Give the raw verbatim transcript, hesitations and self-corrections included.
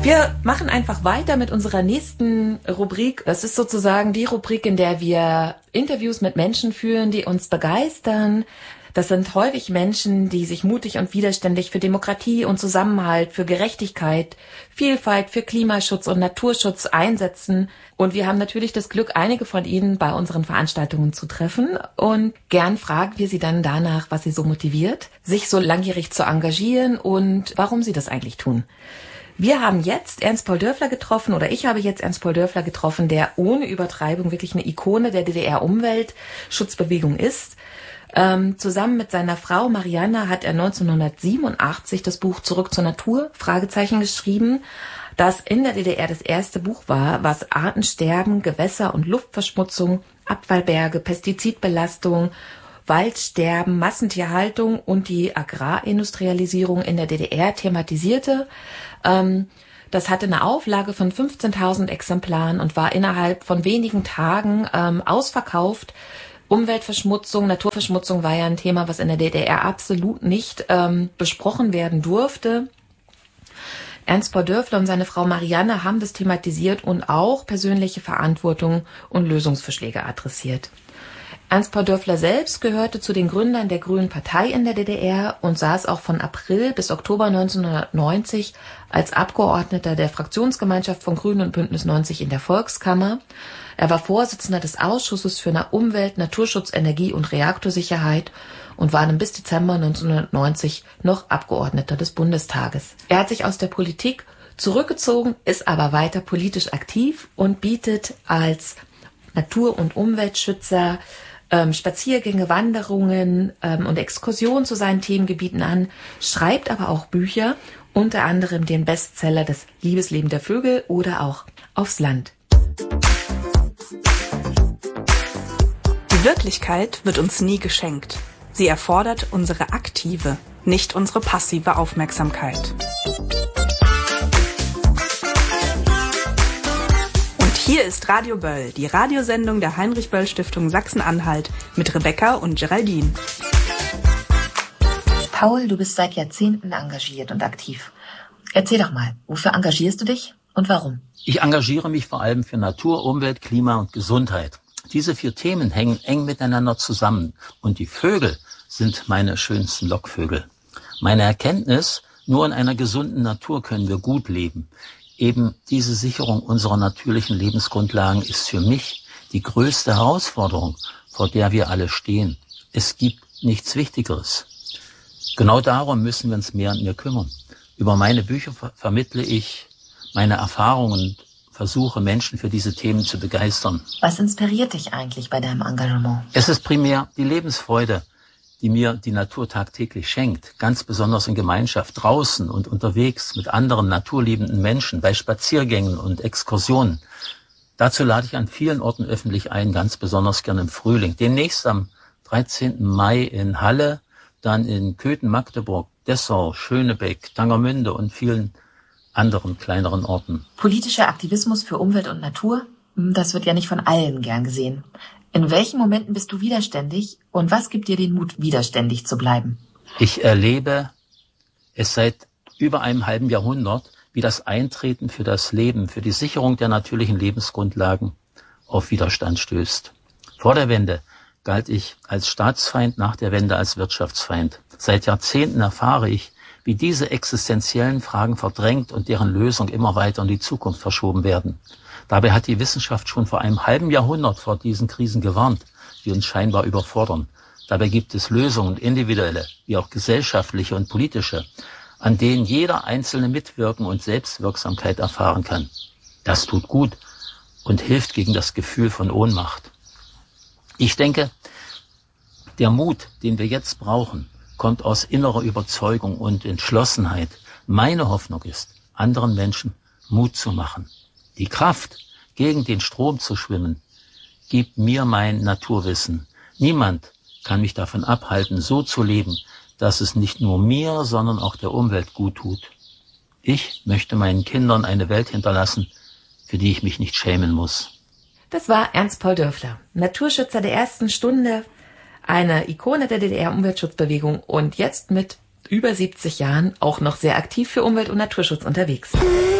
Wir machen einfach weiter mit unserer nächsten Rubrik. Das ist sozusagen die Rubrik, in der wir Interviews mit Menschen führen, die uns begeistern. Das sind häufig Menschen, die sich mutig und widerständig für Demokratie und Zusammenhalt, für Gerechtigkeit, Vielfalt, für Klimaschutz und Naturschutz einsetzen. Und wir haben natürlich das Glück, einige von ihnen bei unseren Veranstaltungen zu treffen. Und gern fragen wir sie dann danach, was sie so motiviert, sich so langjährig zu engagieren und warum sie das eigentlich tun. Wir haben jetzt Ernst Paul Dörfler getroffen, oder ich habe jetzt Ernst Paul Dörfler getroffen, der ohne Übertreibung wirklich eine Ikone der D D R-Umweltschutzbewegung ist. Ähm, zusammen mit seiner Frau Marianne hat er neunzehnhundertsiebenundachtzig das Buch Zurück zur Natur, Fragezeichen, geschrieben, das in der D D R das erste Buch war, was Artensterben, Gewässer- und Luftverschmutzung, Abfallberge, Pestizidbelastung, Waldsterben, Massentierhaltung und die Agrarindustrialisierung in der D D R thematisierte. Ähm, das hatte eine Auflage von fünfzehntausend Exemplaren und war innerhalb von wenigen Tagen ähm, ausverkauft. Umweltverschmutzung, Naturverschmutzung war ja ein Thema, was in der D D R absolut nicht ähm, besprochen werden durfte. Ernst Paul Dörfler und seine Frau Marianne haben das thematisiert und auch persönliche Verantwortung und Lösungsvorschläge adressiert. Ernst Paul Dörfler selbst gehörte zu den Gründern der Grünen Partei in der D D R und saß auch von April bis Oktober neunzehnhundertneunzig als Abgeordneter der Fraktionsgemeinschaft von Grünen und Bündnis neunzig in der Volkskammer. Er war Vorsitzender des Ausschusses für Umwelt, Naturschutz, Energie und Reaktorsicherheit und war dann bis Dezember neunzehnhundertneunzig noch Abgeordneter des Bundestages. Er hat sich aus der Politik zurückgezogen, ist aber weiter politisch aktiv und bietet als Natur- und Umweltschützer ähm, Spaziergänge, Wanderungen ähm, und Exkursionen zu seinen Themengebieten an, schreibt aber auch Bücher, unter anderem den Bestseller Das Liebesleben der Vögel oder auch Aufs Land. Die Wirklichkeit wird uns nie geschenkt. Sie erfordert unsere aktive, nicht unsere passive Aufmerksamkeit. Hier ist Radio Böll, die Radiosendung der Heinrich-Böll-Stiftung Sachsen-Anhalt mit Rebecca und Geraldine. Paul, du bist seit Jahrzehnten engagiert und aktiv. Erzähl doch mal, wofür engagierst du dich und warum? Ich engagiere mich vor allem für Natur, Umwelt, Klima und Gesundheit. Diese vier Themen hängen eng miteinander zusammen und die Vögel sind meine schönsten Lockvögel. Meine Erkenntnis, nur in einer gesunden Natur können wir gut leben. Eben diese Sicherung unserer natürlichen Lebensgrundlagen ist für mich die größte Herausforderung, vor der wir alle stehen. Es gibt nichts Wichtigeres. Genau darum müssen wir uns mehr und mehr kümmern. Über meine Bücher ver- vermittle ich meine Erfahrungen und versuche, Menschen für diese Themen zu begeistern. Was inspiriert dich eigentlich bei deinem Engagement? Es ist primär die Lebensfreude, die mir die Natur tagtäglich schenkt, ganz besonders in Gemeinschaft, draußen und unterwegs mit anderen naturliebenden Menschen, bei Spaziergängen und Exkursionen. Dazu lade ich an vielen Orten öffentlich ein, ganz besonders gerne im Frühling. Demnächst am dreizehnten Mai in Halle, dann in Köthen, Magdeburg, Dessau, Schönebeck, Tangermünde und vielen anderen kleineren Orten. Politischer Aktivismus für Umwelt und Natur, das wird ja nicht von allen gern gesehen. In welchen Momenten bist du widerständig und was gibt dir den Mut, widerständig zu bleiben? Ich erlebe es seit über einem halben Jahrhundert, wie das Eintreten für das Leben, für die Sicherung der natürlichen Lebensgrundlagen auf Widerstand stößt. Vor der Wende galt ich als Staatsfeind, nach der Wende als Wirtschaftsfeind. Seit Jahrzehnten erfahre ich, wie diese existenziellen Fragen verdrängt und deren Lösung immer weiter in die Zukunft verschoben werden. Dabei hat die Wissenschaft schon vor einem halben Jahrhundert vor diesen Krisen gewarnt, die uns scheinbar überfordern. Dabei gibt es Lösungen, individuelle wie auch gesellschaftliche und politische, an denen jeder Einzelne mitwirken und Selbstwirksamkeit erfahren kann. Das tut gut und hilft gegen das Gefühl von Ohnmacht. Ich denke, der Mut, den wir jetzt brauchen, kommt aus innerer Überzeugung und Entschlossenheit. Meine Hoffnung ist, anderen Menschen Mut zu machen. Die Kraft, gegen den Strom zu schwimmen, gibt mir mein Naturwissen. Niemand kann mich davon abhalten, so zu leben, dass es nicht nur mir, sondern auch der Umwelt gut tut. Ich möchte meinen Kindern eine Welt hinterlassen, für die ich mich nicht schämen muss. Das war Ernst Paul Dörfler, Naturschützer der ersten Stunde, eine Ikone der D D R-Umweltschutzbewegung und jetzt mit über siebzig Jahren auch noch sehr aktiv für Umwelt- und Naturschutz unterwegs.